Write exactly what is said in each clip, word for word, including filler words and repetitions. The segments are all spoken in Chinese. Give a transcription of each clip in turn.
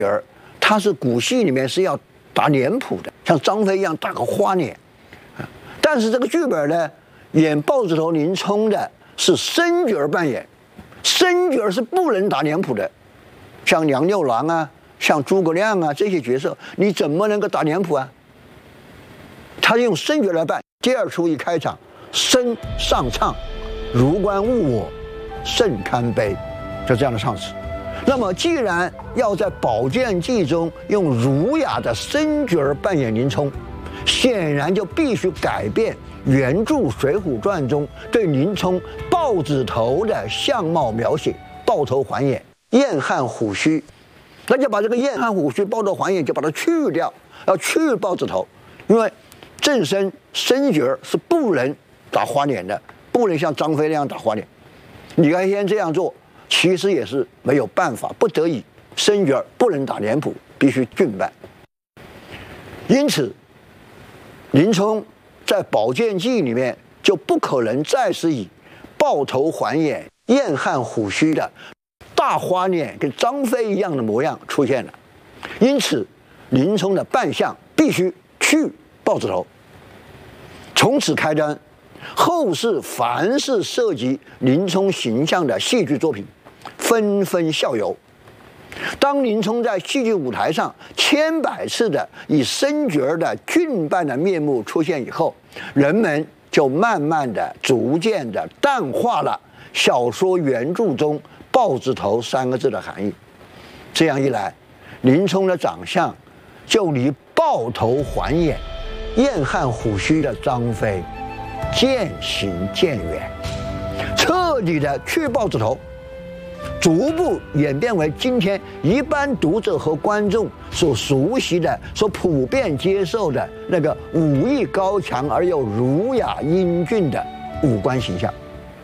儿，他是古戏里面是要打脸谱的，像张飞一样打个花脸。但是这个剧本呢，演豹子头林冲的是生角扮演，生角是不能打脸谱的，像杨六郎啊，像诸葛亮啊这些角色，你怎么能够打脸谱啊？他用生角来扮。第二出一开场，生上唱，如观误我，甚堪悲，就这样的唱词。那么既然要在宝剑记中用儒雅的生角扮演林冲，显然就必须改变原著《水浒传》中对林冲豹子头的相貌描写，豹头环眼，燕汉虎须，那就把这个燕汉虎须、豹头环眼就把它去掉，要去豹子头，因为正身生角是不能打花脸的，不能像张飞那样打花脸。李开天这样做，其实也是没有办法，不得已，生角不能打脸谱，必须俊扮。因此，林冲在宝剑记里面就不可能再是以豹头环眼、燕汉虎须的大花脸跟张飞一样的模样出现了。因此，林冲的扮相必须去豹子头。从此开端，后世凡是涉及林冲形象的戏剧作品，纷纷效尤。当林冲在戏剧舞台上千百次的以生角的俊扮的面目出现以后，人们就慢慢的、逐渐的淡化了小说原著中“豹子头”三个字的含义。这样一来，林冲的长相就离豹头环眼、燕汉虎须的张飞渐行渐远，彻底的去豹子头，逐步演变为今天一般读者和观众所熟悉的、所普遍接受的那个武艺高强而又儒雅英俊的五官形象。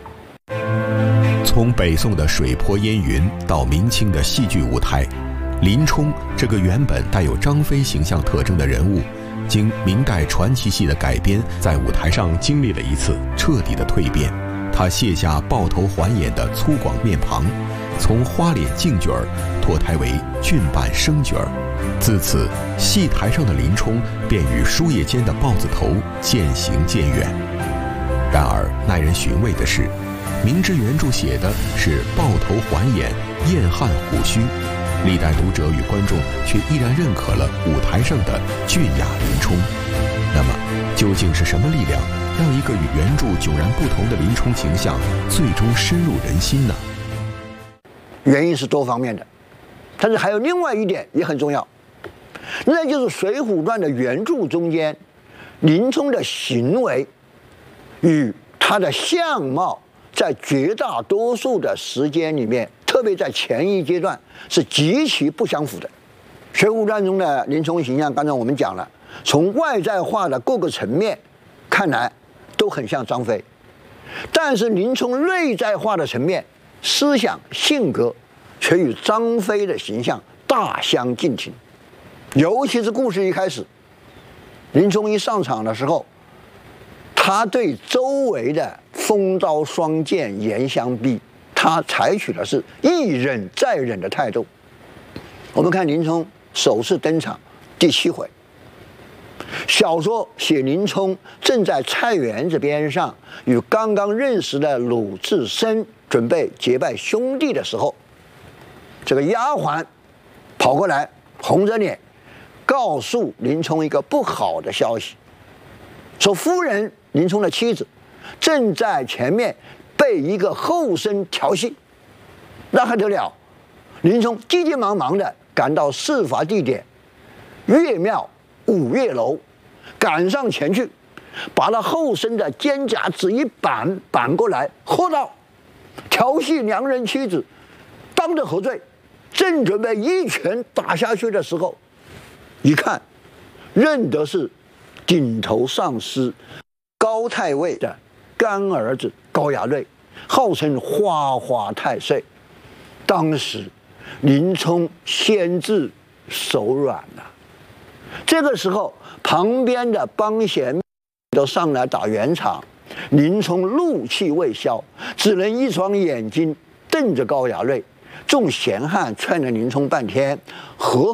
从北宋的水泊烟云到明清的戏剧舞台，林冲这个原本带有张飞形象特征的人物，经明代传奇戏的改编，在舞台上经历了一次彻底的蜕变。他卸下豹头环眼的粗犷面庞，从花脸净角儿脱胎为俊扮生角儿，自此戏台上的林冲便与书页间的豹子头渐行渐远。然而耐人寻味的是，明知原著写的是豹头环眼、燕汉虎须，历代读者与观众却依然认可了舞台上的俊雅林冲。那么究竟是什么力量让一个与原著迥然不同的林冲形象最终深入人心呢？ 原因是多方面的，但是还有另外一点也很重要，那就是《水浒传》的原著中间，林冲的行为与他的相貌在绝大多数的时间里面，特别在前一阶段是极其不相符的。《水浒传》中的林冲形象，刚才我们讲了，从外在化的各个层面看来都很像张飞，但是林冲内在化的层面，思想性格却与张飞的形象大相径庭。尤其是故事一开始，林冲一上场的时候，他对周围的风刀霜剑严相逼，他采取的是一忍再忍的态度。我们看林冲首次登场第七回，小说写林冲正在菜园子边上与刚刚认识的鲁智深准备结拜兄弟的时候，这个丫鬟跑过来，红着脸告诉林冲一个不好的消息，说夫人林冲的妻子正在前面被一个后生调戏。那还得了，林冲急急忙忙的赶到事发地点岳庙五岳楼，赶上前去，把那后生的肩胛只一扳扳过来，喝道：调戏良人妻子，当着何罪？正准备一拳打下去的时候，一看认得是顶头上司高太尉的干儿子高衙内，号称花花太岁。当时林冲先至手软了。这个时候，旁边的帮闲都上来打圆场，林冲怒气未消，只能一双眼睛瞪着高衙内。众闲汉劝了林冲半天，和